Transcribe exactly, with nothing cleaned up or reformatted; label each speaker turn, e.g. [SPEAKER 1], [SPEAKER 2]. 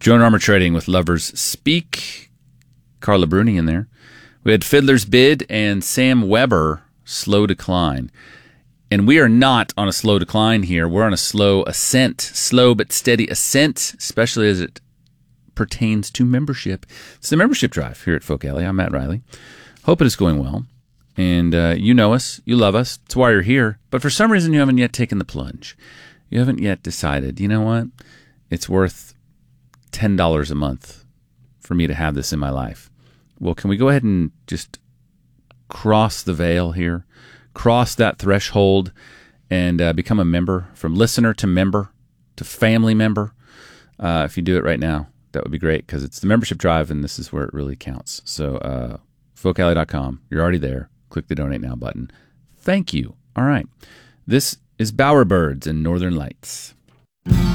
[SPEAKER 1] Joan Armour Trading with Lovers Speak. Carla Bruni in there. We had Fiddler's Bid and Sam Weber, Slow Decline. And we are not on a slow decline here. We're on a slow ascent, slow but steady ascent, especially as it pertains to membership. It's the membership drive here at Folk Alley. I'm Matt Riley. Hope it is going well. And uh, you know us. You love us. That's why you're here. But for some reason, you haven't yet taken the plunge. You haven't yet decided, you know what? It's worth ten dollars a month for me to have this in my life. Well, can we go ahead and just cross the veil here? Cross that threshold and uh, become a member, from listener to member to family member. Uh, if you do it right now, that would be great, because it's the membership drive and this is where it really counts. So uh, folk alley dot com, you're already there. Click the donate now button. Thank you. All right. This is Bowerbirds and Northern Lights.